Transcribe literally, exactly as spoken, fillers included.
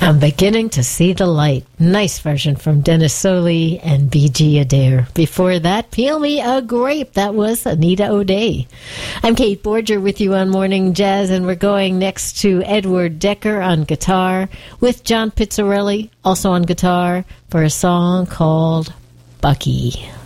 I'm beginning to see the light. Nice version from Dennis Soley and B G Adair. Before that, Peel Me a Grape. That was Anita O'Day. I'm Kate Borger with you on Morning Jazz, and we're going next to Edward Decker on guitar with John Pizzarelli, also on guitar, for a song called Bucky.